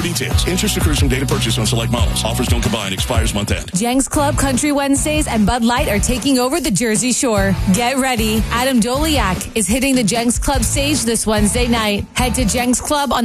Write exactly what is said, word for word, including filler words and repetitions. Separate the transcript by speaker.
Speaker 1: Details. Interest accrues from data purchase on select models. Offers don't combine. Expires month end.
Speaker 2: Jenks Club Country Wednesdays and Bud Light are taking over the Jersey Shore. Get ready. Adam Doliak is hitting the Jenks Club stage this Wednesday night. Head to Jenks Club on